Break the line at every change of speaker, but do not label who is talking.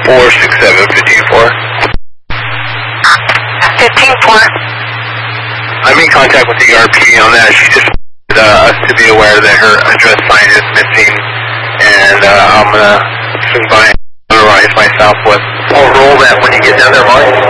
467-15-4.
15-4.
I'm in contact with the ERP on that. She just wanted us to be aware that her address sign is missing, and I'm going to swing by and notarize myself with.
I'll roll that when you get down there, Mark.